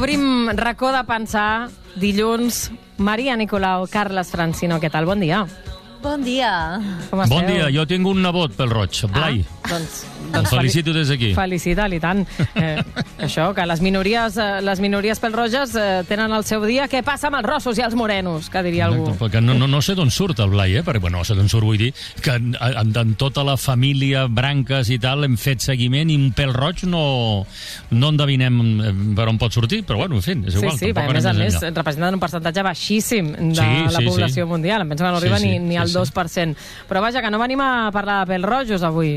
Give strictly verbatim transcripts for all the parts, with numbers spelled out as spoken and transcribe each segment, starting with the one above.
Obrim racó de pensar dilluns. Maria Nicolau, Carles Francino, què tal? Bon dia. Bon dia. Com esteu? Bon dia, jo tinc un nebot pel roig, Blai. Ah, doncs, El doncs felicito des d'aquí. Felicita-li tant. Eh, això, que les minories, eh, les minories pèl-roges eh, tenen el seu dia. Què passa amb els rossos i els morenos, que diria algú? Exacte, perquè no, no, no sé d'on surt el Blai, eh? Perquè, bueno, no sé d'on surt, vull dir que en, en, en tota la família, branques i tal, hem fet seguiment i un pèl roig no, no endevinem per on pot sortir, però bueno, en fi, és igual. Sí, sí, perquè a més a més representen un percentatge baixíssim de sí, la sí, població sí. mundial. Em penso que no arriba Sí, sí, ni, ni sí, al sí. dos per cent. Però vaja, que no venim a parlar de pèl-rojos avui.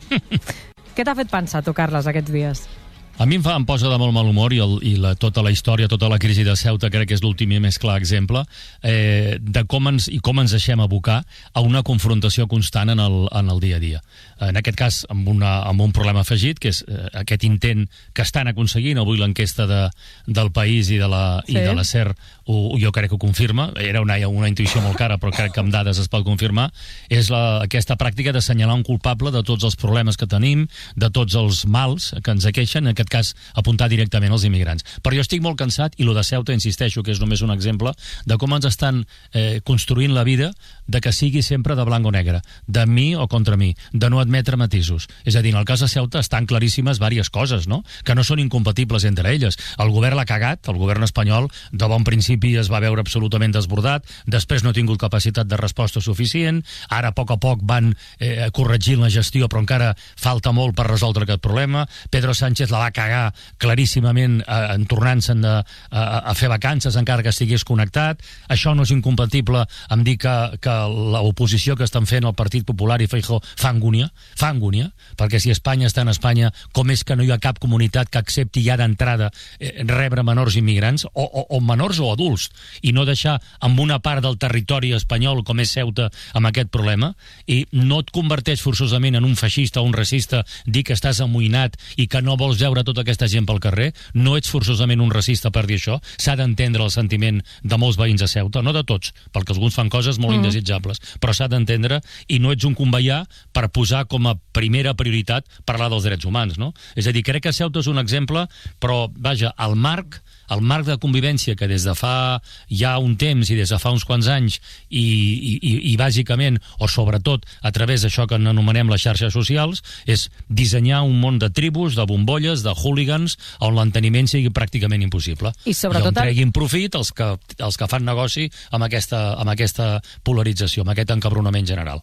Què t'ha fet pensar, tu, Carles, aquests dies? A mi em, fa, em posa de molt mal humor i, el, i la, tota la història, tota la crisi de Ceuta crec que és l'últim i més clar exemple eh, de com ens, i com ens deixem abocar a una confrontació constant en el, en el dia a dia. En aquest cas, amb, una, amb un problema afegit, que és eh, aquest intent que estan aconseguint, avui l'enquesta de, del País i de la, sí. i de la SER ho, jo crec que ho confirma, era una, una intuïció molt cara, però crec que amb dades es pot confirmar, és la, aquesta pràctica d'assenyalar un culpable de tots els problemes que tenim, de tots els mals que ens aqueixen, en aquest cas apuntar directament als immigrants. Però jo estic molt cansat, i lo de Ceuta, insisteixo, que és només un exemple, de com ens estan eh, construint la vida de que sigui sempre de blanc o negre, de mi o contra mi, de no admetre matisos. És a dir, en el cas de Ceuta estan claríssimes diverses coses, no? Que no són incompatibles entre elles. El govern l'ha cagat, el govern espanyol de bon principi es va veure absolutament desbordat, després no ha tingut capacitat de resposta suficient, ara a poc a poc van eh, corregint la gestió, però encara falta molt per resoldre aquest problema. Pedro Sánchez la va cagar claríssimament eh, en tornant-se'n a, a, a fer vacances encara que estigués connectat. Això no és incompatible amb dir que, que l'oposició que estan fent el Partit Popular i Feijóo fa angúnia, fa angúnia, perquè si Espanya està en Espanya, com és que no hi ha cap comunitat que accepti ja d'entrada eh, rebre menors immigrants, o, o, o menors o adults, i no deixar amb una part del territori espanyol, com és Ceuta, amb aquest problema, i no et converteix forçosament en un feixista o un racista dir que estàs amoïnat i que no vols veure tota aquesta gent pel carrer, no ets forçosament un racista per dir això, s'ha d'entendre el sentiment de molts veïns a Ceuta, no de tots, perquè alguns fan coses molt mm. indesitjables, però s'ha d'entendre, i no ets un conveià per posar com a primera prioritat parlar dels drets humans, no? És a dir, crec que Ceuta és un exemple, però, vaja, el marc el marc de convivència que des de fa ja un temps i des de fa uns quants anys i, i, i, i bàsicament, o sobretot a través d'això que anomenem les xarxes socials, és dissenyar un món de tribus, de bombolles, de hooligans, on l'enteniment sigui pràcticament impossible. I sobretot... I on treguin profit els que, els que fan negoci amb aquesta, amb aquesta polarització, amb aquest encabronament general.